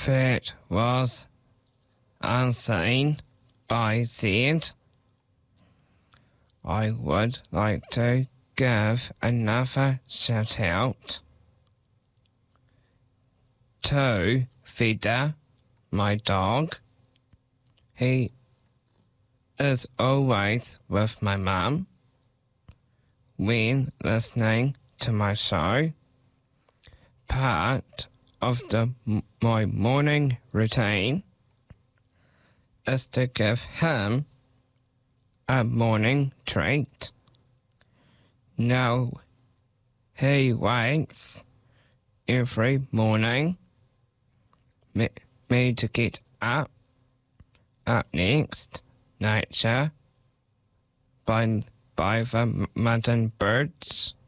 It was unseen by Sid. I would like to give another shout out to Vida, my dog. He is always with my mum when listening to my show. Part of my morning routine is to give him a morning treat. Now he wakes every morning me to get up. Up next, nature by the Mutton Birds.